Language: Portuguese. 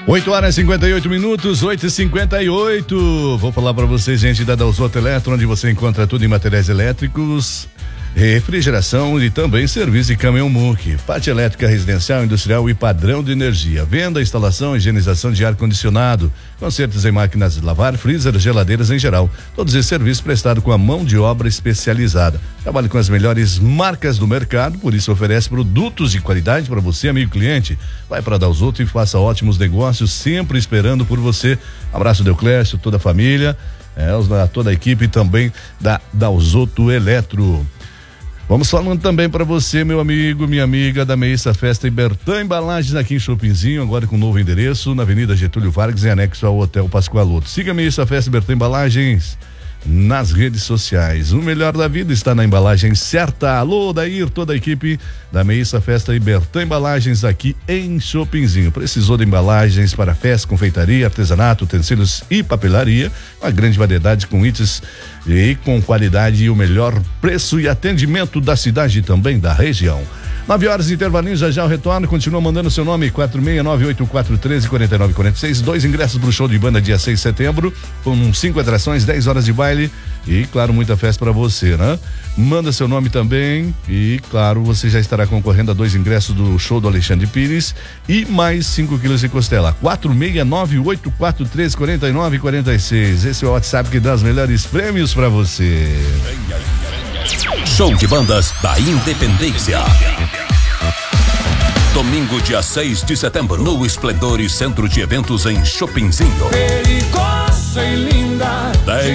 8h58, 8h58. Vou falar para vocês, gente, da Dalzotto Eletro, onde você encontra tudo em materiais elétricos, refrigeração e também serviço de caminhão MUC, parte elétrica residencial, industrial e padrão de energia. Venda, instalação, higienização de ar-condicionado, consertos em máquinas de lavar, freezer, geladeiras em geral. Todos esses serviços prestados com a mão de obra especializada. Trabalha com as melhores marcas do mercado, por isso oferece produtos de qualidade para você, amigo cliente. Vai para Dalzotto e faça ótimos negócios, sempre esperando por você. Abraço, Deuclésio, toda a família, toda a equipe também da Dalzotto Eletro. Vamos falando também para você, meu amigo, minha amiga, da Meissa Festa e Bertã Embalagens aqui em Chopinzinho, agora com novo endereço, na Avenida Getúlio Vargas, em anexo ao Hotel Pascoaloto. Siga a Meissa Festa e Bertã Embalagens nas redes sociais. O melhor da vida está na embalagem certa. Alô, Dair, toda a equipe da Meissa Festa e Bertã Embalagens aqui em Chopinzinho. Precisou de embalagens para festa, confeitaria, artesanato, utensílios e papelaria? Uma grande variedade com itens e com qualidade e o melhor preço e atendimento da cidade e também da região. 9 horas de intervalinho, já o retorno. Continua mandando seu nome, 46984134946. 2 ingressos pro show de banda dia 6 de setembro, com 5 atrações, 10 horas de baile e, claro, muita festa para você, né? Manda seu nome também e, claro, você já estará concorrendo a 2 ingressos do show do Alexandre Pires e mais 5 quilos de costela. 46984134946. Esse é o WhatsApp que dá os melhores prêmios para você. Show de bandas da Independência. Domingo, dia 6 de setembro, no Esplendor e Centro de Eventos em Chopinzinho. 10